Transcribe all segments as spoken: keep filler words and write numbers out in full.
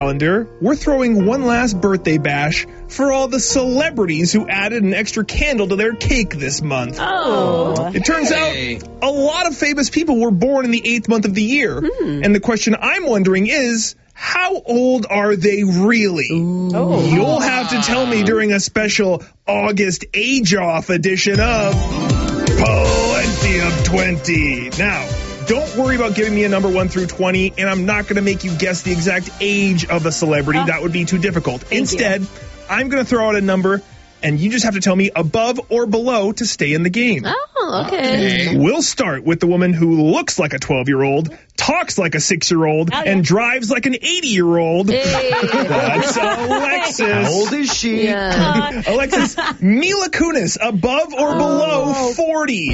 calendar, we're throwing one last birthday bash for all the celebrities who added an extra candle to their cake this month. Oh. It turns Hey. out a lot of famous people were born in the eighth month of the year. Hmm. And the question I'm wondering is, how old are they really? Oh. You'll have to tell me during a special August age-off edition of Plenty of twenty. Now, don't worry about giving me a number one through twenty, and I'm not going to make you guess the exact age of a celebrity. Oh. That would be too difficult. Thank Instead, you. I'm going to throw out a number, and you just have to tell me above or below to stay in the game. Oh, okay. Okay. We'll start with the woman who looks like a twelve-year-old, talks like a six-year-old, Oh, yeah. and drives like an eighty-year-old. Hey. That's Alexis. How old is she? Yeah. Alexis, Mila Kunis, above or below forty?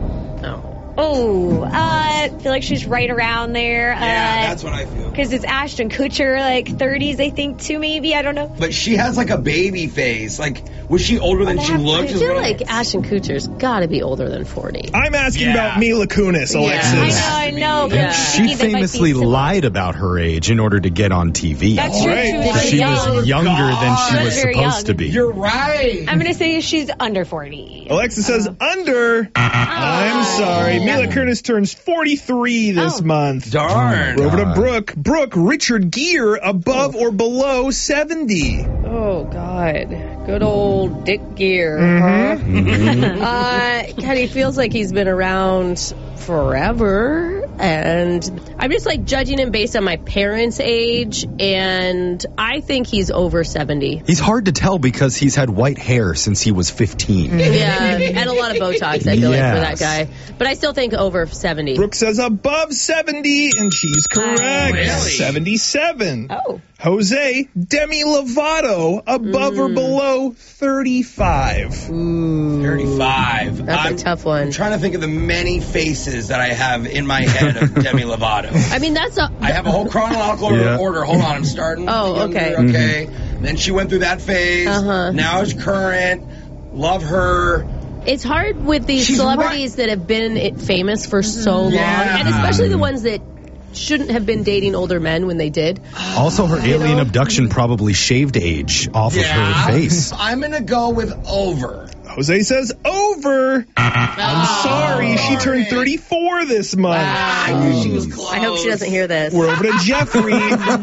Oh, uh, I feel like she's right around there. Yeah, uh, that's what I feel. Because it's Ashton Kutcher, like thirties, I think, too, maybe. I don't know. But she has like a baby face. Like, was she older than she looked? I feel like Ashton Kutcher's got to be older than forty. I'm asking Yeah. about Mila Kunis, Alexis. I know, I know. But Yeah. She maybe they might be famously similar. lied about her age in order to get on T V. That's All true. right. She was She young. was younger than she God. was Very supposed young. to be. You're right. I'm going to say she's under forty. Alexis says under. I'm sorry. Mila Kunis turns forty-three this Oh. month. Darn. We're over to Brooke. Brooke, Richard Gere, above or below seventy? Oh, God. Good old Dick Gear. Mm-hmm. Huh? uh, God, he feels like he's been around forever. And I'm just like judging him based on my parents' age. And I think he's over seventy. He's hard to tell because he's had white hair since he was fifteen. Yeah, and a lot of Botox, I feel like, for that Yes. guy. But I still think over seventy. Brooke says above seventy, and she's correct. Really? seventy-seven. Oh. Jose, Demi Lovato, above or below thirty-five? thirty-five. That's I'm a tough one. I'm trying to think of the many faces that I have in my head of Demi Lovato. I mean, that's a... I have a whole chronological Yeah. order. Hold on, I'm starting. Oh, younger, okay. Okay. Then she went through that phase. Uh-huh. Now it's current. Love her. It's hard with these She's celebrities that have been it- famous for so long, Yeah. and especially the ones that shouldn't have been dating older men when they did. Also, her alien abduction probably shaved age off of her face. I'm going to go with over. Jose says over. I'm sorry, she turned thirty-four this month. I knew she was close. I hope she doesn't hear this. We're over to Jeffrey.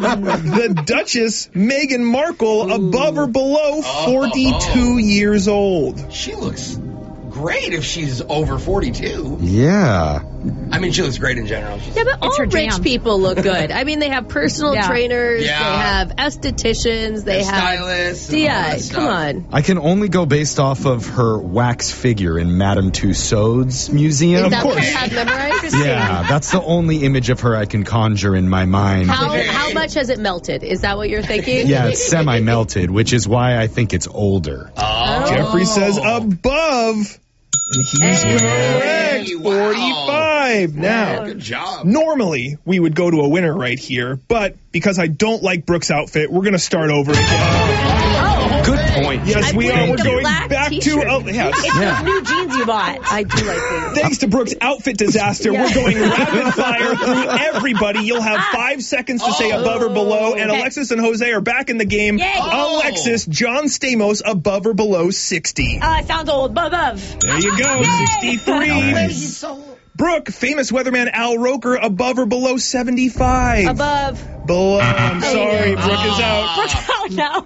The Duchess, Meghan Markle, above or below forty-two years old? She looks great if she's over forty-two. Yeah. I mean, she looks great in general. She's- Yeah, but all her rich jam. people look good. I mean, they have personal Yeah. trainers, Yeah. they have estheticians, they And have stylists and all Yeah, that come stuff. on. I can only go based off of her wax figure in Madame Tussauds Museum. Is that what course. you have memorized? Yeah, that's the only image of her I can conjure in my mind. How how much has it melted? Is that what you're thinking? Yeah, it's semi-melted, which is why I think it's older. Oh. Jeffrey says above. And he's correct. Hey, wow. forty-five. Now, Good job. normally we would go to a winner right here, but because I don't like Brooke's outfit, we're going to start over again. Good point. Yes, I'm we are. wearing We're the going black back t-shirt. to. Oh, yeah. It's those new jeans you bought. I do like these. Thanks to Brooke's outfit disaster, we're going rapid fire through everybody. You'll have five seconds to say above or below, and Okay. Alexis and Jose are back in the game. Yay. Oh. Alexis, John Stamos, above or below sixty. Uh, sounds old. Above. There you go, sixty-three. Brooke, famous weatherman Al Roker, above or below seventy-five? Above. Below. I'm sorry, Brooke is out. Oh, no.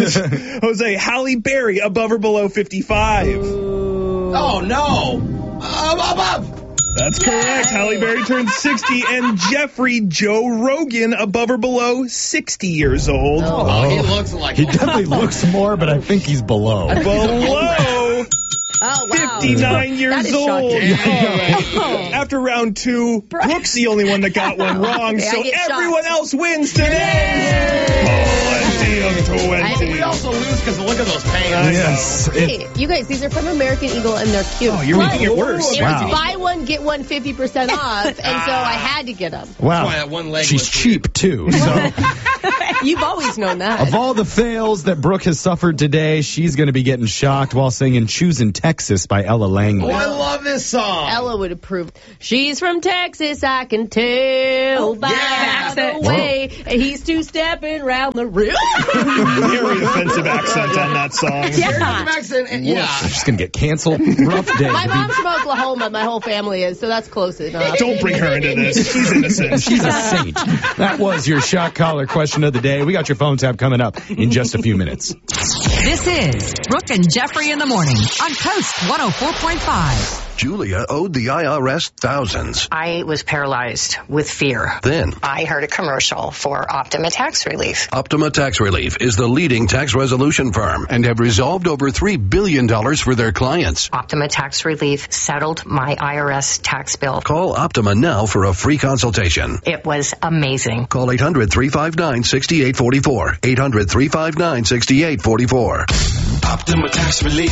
Jose, Halle Berry, above or below fifty-five? Oh, no. Uh, above. That's correct. Halle Berry turned sixty. And Jeffrey, Joe Rogan, above or below sixty years old? Oh, he looks like He definitely looks more, but I think he's below. Below Oh, wow. fifty-nine years That is old. shocking. All right. After round two, Brooke's the only one that got one wrong, Okay, I so get shocked. everyone else wins today. Plenty of twenty. We also lose because look at those pants. Yes. It- Hey, you guys, these are from American Eagle and they're cute. Oh, you're Plus, making it worse. It Wow. was buy one, get one fifty percent off, and so I had to get them. wow. why that one leg She's was cheap, too. So Hey, You've always known that. Of all the fails that Brooke has suffered today, she's going to be getting shocked while singing Choosing Texas by Ella Langley. Oh, I love this song. Ella would approve. She's from Texas, I can tell by yeah. the way he's two-stepping round the river. Very offensive accent on that song. Yeah. Accent, and- yeah. She's going to get canceled. Rough day. My mom's from Oklahoma. My whole family is, so that's close enough. Don't bring her into this. She's innocent. She's a saint. That was your shock collar question of the day. We got your phone tap coming up in just a few minutes. This is Brooke and Jeffrey in the morning on Coast one oh four point five. Julia owed the I R S thousands. I was paralyzed with fear. Then, I heard a commercial for Optima Tax Relief. Optima Tax Relief is the leading tax resolution firm and have resolved over three billion dollars for their clients. Optima Tax Relief settled my I R S tax bill. Call Optima now for a free consultation. It was amazing. Call eight hundred, three five nine, six eight four four. eight hundred, three five nine, six eight four four. Optima Tax Relief.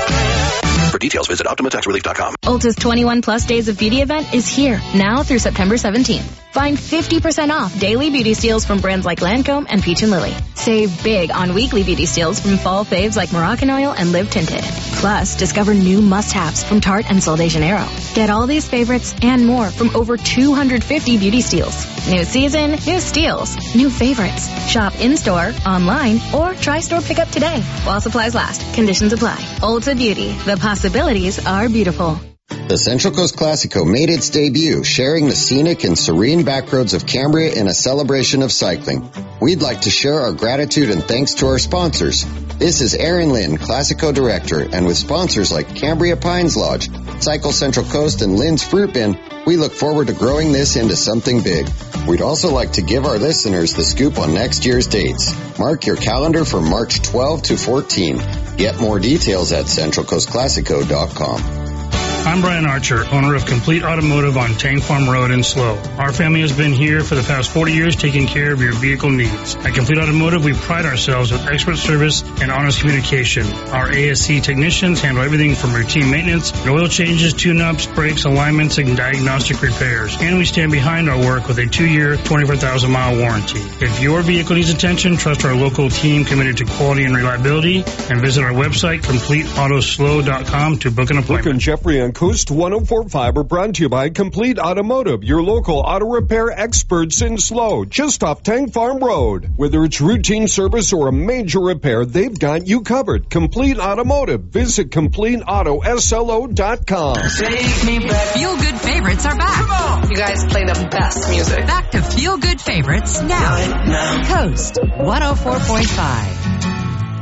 For details, visit Optima Tax Relief dot com. Ulta's twenty-one plus Days of Beauty event is here, now through September seventeenth. Find fifty percent off daily beauty steals from brands like Lancome and Peach and Lily. Save big on weekly beauty steals from fall faves like Moroccan Oil and Live Tinted. Plus, discover new must-haves from Tarte and Sol de Janeiro. Get all these favorites and more from over two hundred fifty beauty steals. New season, new steals, new favorites. Shop in-store, online, or try store pickup today while supplies last. Conditions apply. Ulta Beauty. The possibilities are beautiful. The Central Coast Classico made its debut, sharing the scenic and serene backroads of Cambria in a celebration of cycling. We'd like to share our gratitude and thanks to our sponsors. This is Aaron Lynn, Classico Director, and with sponsors like Cambria Pines Lodge, Cycle Central Coast, and Lynn's Fruit Bin, we look forward to growing this into something big. We'd also like to give our listeners the scoop on next year's dates. Mark your calendar for March twelfth to fourteenth. Get more details at central coast classico dot com. I'm Brian Archer, owner of Complete Automotive on Tang Farm Road in Slow. Our family has been here for the past forty years taking care of your vehicle needs. At Complete Automotive, we pride ourselves with expert service and honest communication. Our A S C technicians handle everything from routine maintenance, oil changes, tune-ups, brakes, alignments, and diagnostic repairs. And we stand behind our work with a two-year, twenty-four thousand mile warranty. If your vehicle needs attention, trust our local team committed to quality and reliability, and visit our website, complete auto slow dot com, to book an appointment. Brooke and Jeffrey on Coast one oh four point five are brought to you by Complete Automotive, your local auto repair experts in Slow, just off Tang Farm Road. Whether it's routine service or a major repair, they've got you covered. Complete Automotive. Visit complete auto slo dot com. Take me back. Feel Good Favorites are back. Come on. You guys play the best music. Back to Feel Good Favorites now. Right now. Coast one oh four point five.